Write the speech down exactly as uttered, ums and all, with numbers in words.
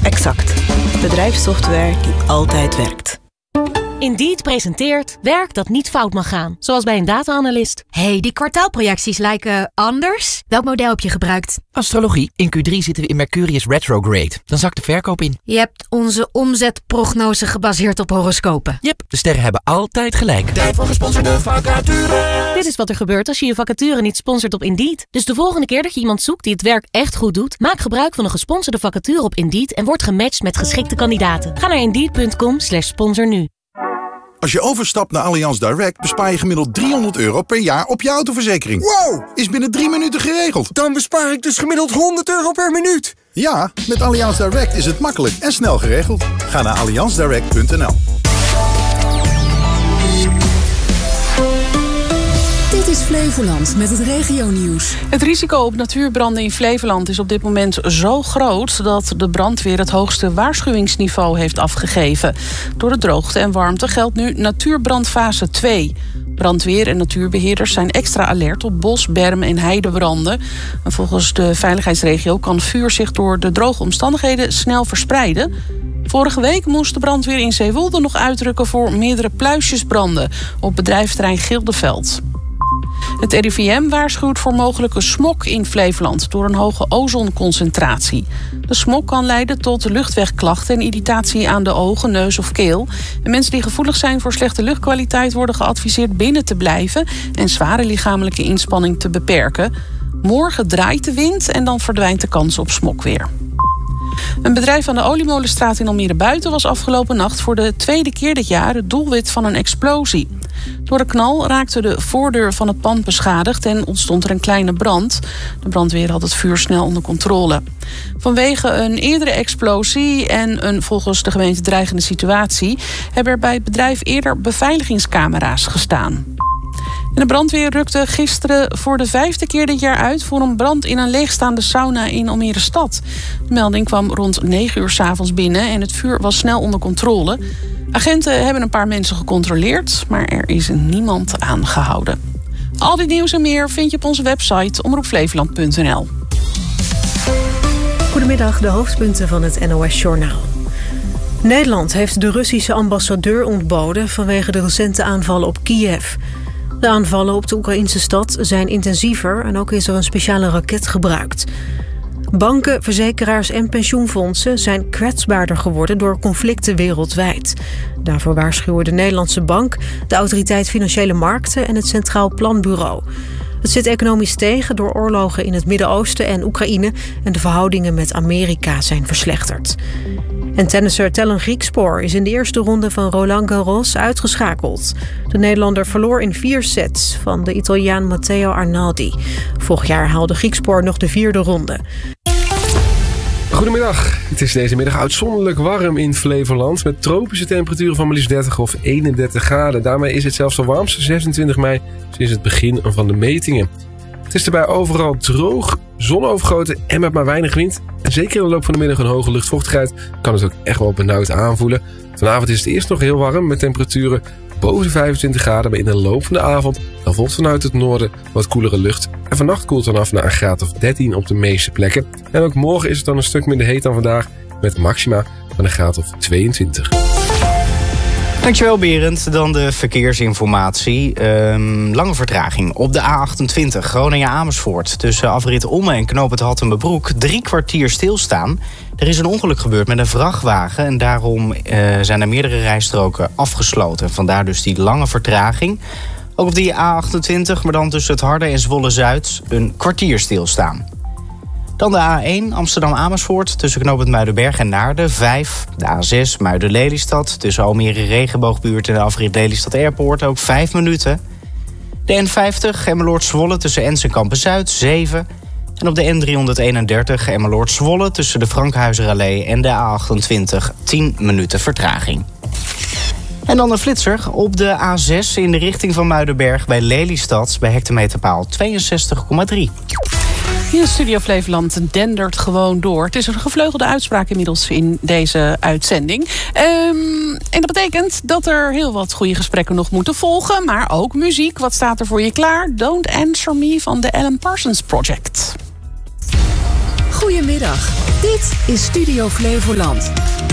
Exact. Bedrijfssoftware die altijd werkt. Indeed presenteert werk dat niet fout mag gaan. Zoals bij een data-analyst. Hey, die kwartaalprojecties lijken anders. Welk model heb je gebruikt? Astrologie. In Q drie zitten we in Mercurius retrograde. Dan zakt de verkoop in. Je hebt onze omzetprognose gebaseerd op horoscopen. Yep, de sterren hebben altijd gelijk. Tijd voor gesponsorde vacatures. Dit is wat er gebeurt als je je vacature niet sponsort op Indeed. Dus de volgende keer dat je iemand zoekt die het werk echt goed doet, maak gebruik van een gesponsorde vacature op Indeed en word gematcht met geschikte kandidaten. Ga naar indeed.com slash sponsor nu. Als je overstapt naar Allianz Direct bespaar je gemiddeld driehonderd euro per jaar op je autoverzekering. Wow! Is binnen drie minuten geregeld. Dan bespaar ik dus gemiddeld honderd euro per minuut. Ja, met Allianz Direct is het makkelijk en snel geregeld. Ga naar allianz direct punt n l. Dit is Flevoland met het regionieuws. Het risico op natuurbranden in Flevoland is op dit moment zo groot dat de brandweer het hoogste waarschuwingsniveau heeft afgegeven. Door de droogte en warmte geldt nu natuurbrandfase twee. Brandweer en natuurbeheerders zijn extra alert op bos, bermen en heidebranden. En volgens de veiligheidsregio kan vuur zich door de droge omstandigheden snel verspreiden. Vorige week moest de brandweer in Zeewolde nog uitrukken voor meerdere pluisjesbranden op bedrijventerrein Gildeveld. Het R I V M waarschuwt voor mogelijke smog in Flevoland door een hoge ozonconcentratie. De smog kan leiden tot luchtwegklachten en irritatie aan de ogen, neus of keel. En mensen die gevoelig zijn voor slechte luchtkwaliteit worden geadviseerd binnen te blijven en zware lichamelijke inspanning te beperken. Morgen draait de wind en dan verdwijnt de kans op smog weer. Een bedrijf aan de Oliemolenstraat in Almere Buiten was afgelopen nacht voor de tweede keer dit jaar het doelwit van een explosie. Door de knal raakte de voordeur van het pand beschadigd en ontstond er een kleine brand. De brandweer had het vuur snel onder controle. Vanwege een eerdere explosie en een volgens de gemeente dreigende situatie hebben er bij het bedrijf eerder beveiligingscamera's gestaan. En de brandweer rukte gisteren voor de vijfde keer dit jaar uit voor een brand in een leegstaande sauna in Almere stad. De melding kwam rond negen uur 's avonds binnen en het vuur was snel onder controle. Agenten hebben een paar mensen gecontroleerd, maar er is niemand aangehouden. Al dit nieuws en meer vind je op onze website omroep flevoland punt n l. Goedemiddag, de hoofdpunten van het N O S-journaal. Nederland heeft de Russische ambassadeur ontboden vanwege de recente aanvallen op Kiev. De aanvallen op de Oekraïnse stad zijn intensiever en ook is er een speciale raket gebruikt. Banken, verzekeraars en pensioenfondsen zijn kwetsbaarder geworden door conflicten wereldwijd. Daarvoor waarschuwen de Nederlandse Bank, de Autoriteit Financiële Markten en het Centraal Planbureau. Het zit economisch tegen door oorlogen in het Midden-Oosten en Oekraïne en de verhoudingen met Amerika zijn verslechterd. En tennisser Tellen Griekspoor is in de eerste ronde van Roland Garros uitgeschakeld. De Nederlander verloor in vier sets van de Italiaan Matteo Arnaldi. Vorig jaar haalde Griekspoor nog de vierde ronde. Goedemiddag. Het is deze middag uitzonderlijk warm in Flevoland met tropische temperaturen van maar liefst dertig of eenendertig graden. Daarmee is het zelfs de warmste zesentwintig mei sinds het begin van de metingen. Het is erbij overal droog, zonovergoten en met maar weinig wind. En zeker in de loop van de middag een hoge luchtvochtigheid kan het ook echt wel benauwd aanvoelen. Vanavond is het eerst nog heel warm met temperaturen boven de vijfentwintig graden. Maar in de loop van de avond dan volgt vanuit het noorden wat koelere lucht. En vannacht koelt het dan af naar een graad of dertien op de meeste plekken. En ook morgen is het dan een stuk minder heet dan vandaag met maxima van een graad of tweeëntwintig. Dankjewel Berend. Dan de verkeersinformatie. Um, lange vertraging op de A achtentwintig Groningen-Amersfoort. Tussen afrit Omme en knoop het Hattemerbroek drie kwartier stilstaan. Er is een ongeluk gebeurd met een vrachtwagen en daarom uh, zijn er meerdere rijstroken afgesloten. Vandaar dus die lange vertraging. Ook op die A achtentwintig, maar dan tussen het Harde en Zwolle-Zuid een kwartier stilstaan. Dan de A één Amsterdam-Amersfoort tussen knooppunt Muidenberg en Naarden vijf. De A zes Muiden-Lelystad tussen Almere Regenboogbuurt en de afrit Lelystad Airport ook vijf minuten. De N vijftig Emmeloord-Zwolle tussen Ens en Kampen-Zuid zeven. En op de N driehonderdeenendertig Emmeloord-Zwolle tussen de Frankhuizerallee en de A achtentwintig tien minuten vertraging. En dan een flitser op de A zes in de richting van Muidenberg bij Lelystad bij hectometerpaal tweeënzestig komma drie. Hier in Studio Flevoland dendert gewoon door. Het is een gevleugelde uitspraak inmiddels in deze uitzending. Um, en dat betekent dat er heel wat goede gesprekken nog moeten volgen. Maar ook muziek. Wat staat er voor je klaar? Don't Answer Me van de Alan Parsons Project. Goedemiddag, dit is Studio Flevoland.